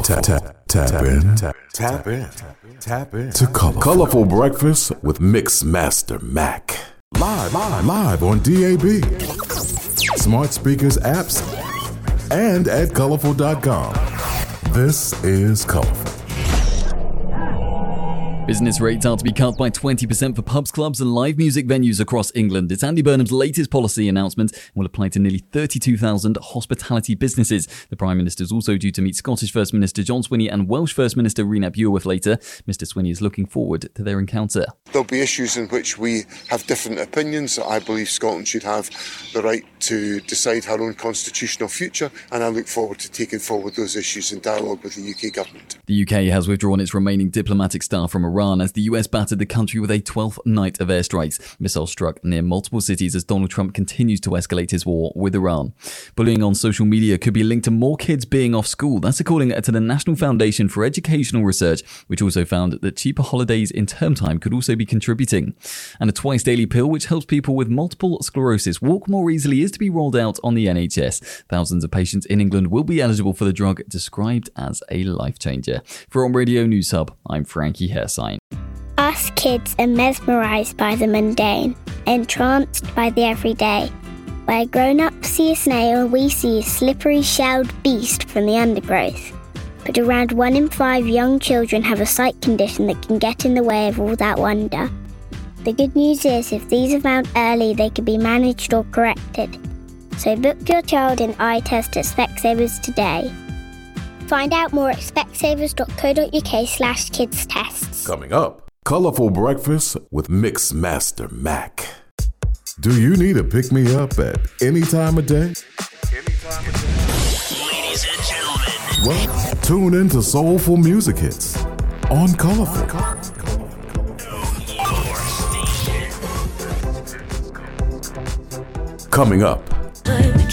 Tap in to Colorful Breakfast with Mix Master Mac. Live on DAB, smart speakers, apps, and at colorful.com. This is Colorful. Business rates are to be cut by 20% for pubs, clubs and live music venues across England. It's Andy Burnham's latest policy announcement and will apply to nearly 32,000 hospitality businesses. The Prime Minister is also due to meet Scottish First Minister John Swinney and Welsh First Minister Rhys Beorhwith later. Mr Swinney is looking forward to their encounter. There'll be issues in which we have different opinions. I believe Scotland should have the right to decide her own constitutional future, and I look forward to taking forward those issues in dialogue with the UK government. The UK has withdrawn its remaining diplomatic staff from Iran as the US battered the country with a 12th night of airstrikes. Missiles struck near multiple cities as Donald Trump continues to escalate his war with Iran. Bullying on social media could be linked to more kids being off school. That's according to the National Foundation for Educational Research, which also found that cheaper holidays in term time could also be contributing. And a twice daily pill which helps people with multiple sclerosis walk more easily is to be rolled out on the NHS. Thousands of patients in England will be eligible for the drug, described as a life changer. For On Radio News Hub, I'm Frankie Hersign. Us kids are mesmerised by the mundane, entranced by the everyday. Where grown-ups see a snail, we see a slippery shelled beast from the undergrowth. But around 1 in 5 young children have a sight condition that can get in the way of all that wonder. The good news is, if these are found early, they can be managed or corrected. So book your child in eye test at Specsavers today. Find out more at specsavers.co.uk/kids tests. Coming up, Colorful Breakfast with Mix Master Mac. Do you need a pick-me-up at any time of day? Ladies and gentlemen. Well, tune in to Soulful Music Hits on Colorful. Coming up,